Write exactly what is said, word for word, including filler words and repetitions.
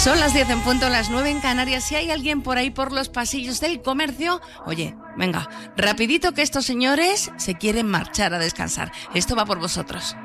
Son las diez en punto, las nueve en Canarias. Si hay alguien por ahí por los pasillos del comercio, oye, venga, rapidito que estos señores se quieren marchar a descansar. Esto va por vosotros.